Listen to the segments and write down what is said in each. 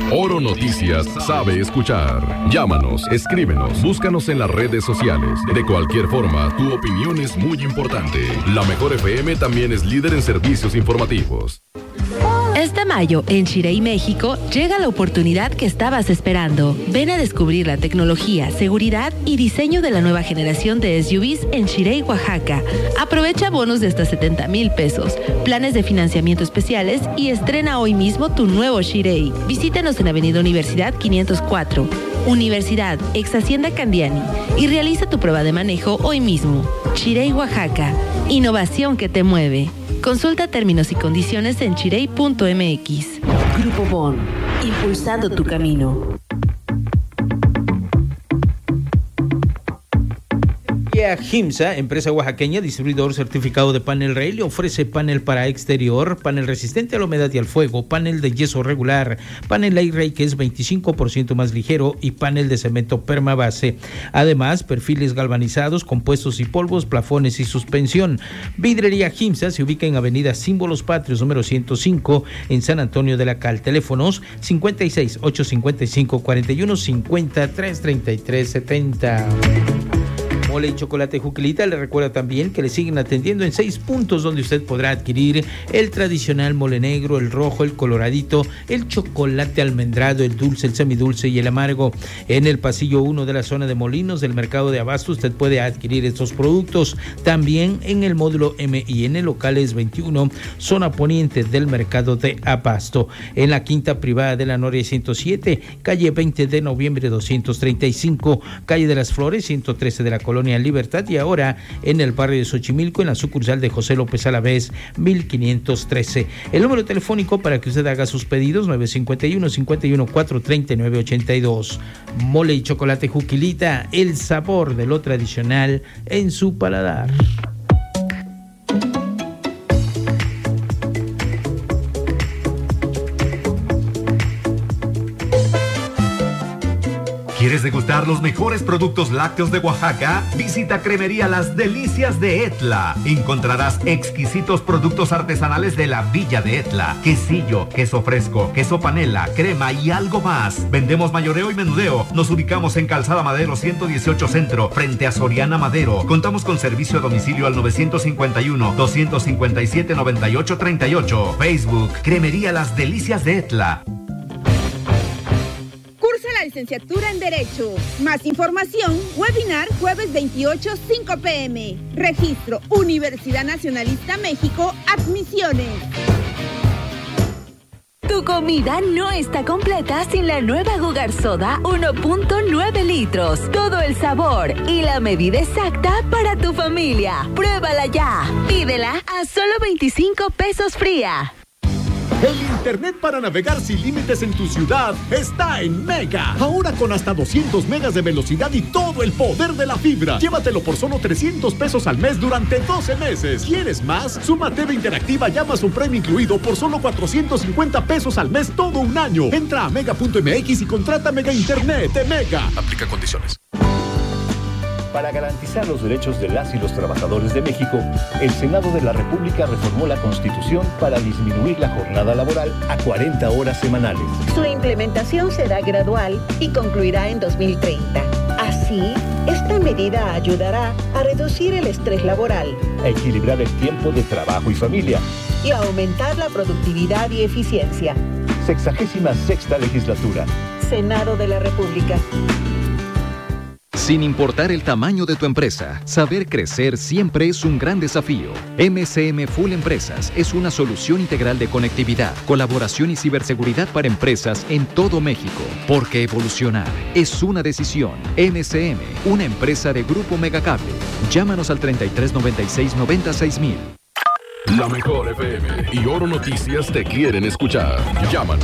Oro Noticias sabe escuchar. Llámanos, escríbenos, búscanos en las redes sociales. De cualquier forma, tu opinión es muy importante. La Mejor FM también es líder en servicios informativos. Este mayo, en Xirey, México, llega la oportunidad que estabas esperando. Ven a descubrir la tecnología, seguridad y diseño de la nueva generación de SUVs en Xirey, Oaxaca. Aprovecha bonos de hasta 70,000 pesos, planes de financiamiento especiales y estrena hoy mismo tu nuevo Xirey. Visítanos en Avenida Universidad 504, Universidad, ex Hacienda Candiani, y realiza tu prueba de manejo hoy mismo. Xirey, Oaxaca. Innovación que te mueve. Consulta términos y condiciones en xirey.mx. Grupo Bon, impulsando tu camino. GIMSA, empresa oaxaqueña, distribuidor certificado de panel Rey, le ofrece panel para exterior, panel resistente a la humedad y al fuego, panel de yeso regular, panel Air-Ray que es 25% más ligero y panel de cemento permabase. Además, perfiles galvanizados, compuestos y polvos, plafones y suspensión. Vidrería GIMSA se ubica en Avenida Símbolos Patrios, número 105, en San Antonio de la Cal. Teléfonos 56 855 41 50 333 70. Mole y Chocolate Juquilita le recuerda también que le siguen atendiendo en 6 puntos donde usted podrá adquirir el tradicional mole negro, el rojo, el coloradito, el chocolate almendrado, el dulce, el semidulce y el amargo. En el pasillo 1 de la zona de Molinos del mercado de Abasto usted puede adquirir estos productos. También en el módulo M y en el locales 21, zona poniente del mercado de Abasto. En la quinta privada de la Noria 107, calle 20 de noviembre 235, calle de las Flores 113 de la Colonia Libertad, y ahora en el barrio de Xochimilco, en la sucursal de José López Alavés 1513. El número telefónico para que usted haga sus pedidos 951-514-3982. Mole y Chocolate Juquilita, el sabor de lo tradicional en su paladar. ¿Quieres degustar los mejores productos lácteos de Oaxaca? Visita Cremería Las Delicias de Etla. Encontrarás exquisitos productos artesanales de la Villa de Etla. Quesillo, queso fresco, queso panela, crema y algo más. Vendemos mayoreo y menudeo. Nos ubicamos en Calzada Madero 118 Centro, frente a Soriana Madero. Contamos con servicio a domicilio al 951-257-9838. Facebook, Cremería Las Delicias de Etla. La licenciatura en Derecho. Más información, webinar jueves 28, 5 p.m. Registro Universidad Nacionalista México, admisiones. Tu comida no está completa sin la nueva Gugar Soda 1.9 litros. Todo el sabor y la medida exacta para tu familia. Pruébala ya. Pídela a solo 25 pesos fría. El internet para navegar sin límites en tu ciudad está en Mega. Ahora con hasta 200 megas de velocidad y todo el poder de la fibra. Llévatelo por solo 300 pesos al mes durante 12 meses. ¿Quieres más? Suma TV interactiva y Amazon Prime incluido por solo 450 pesos al mes todo un año. Entra a mega.mx y contrata Mega Internet de Mega. Aplica condiciones. Para garantizar los derechos de las y los trabajadores de México, el Senado de la República reformó la Constitución para disminuir la jornada laboral a 40 horas semanales. Su implementación será gradual y concluirá en 2030. Así, esta medida ayudará a reducir el estrés laboral, a equilibrar el tiempo de trabajo y familia y a aumentar la productividad y eficiencia. 66ª legislatura. Senado de la República. Sin importar el tamaño de tu empresa, saber crecer siempre es un gran desafío. MCM Full Empresas es una solución integral de conectividad, colaboración y ciberseguridad para empresas en todo México. Porque evolucionar es una decisión. MCM, una empresa de Grupo Megacable. Llámanos al 3396-96000. La Mejor FM y Oro Noticias te quieren escuchar. Llámanos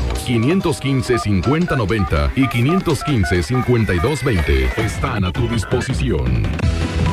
515-5090 y 515-5220. Están a tu disposición.